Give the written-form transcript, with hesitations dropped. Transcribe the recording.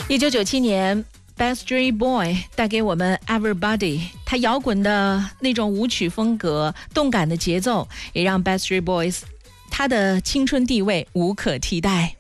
1997年 Backstreet Boy 带给我们 Everybody， 他摇滚的那种舞曲风格，动感的节奏，也让 Backstreet Boys 他的青春地位无可替代。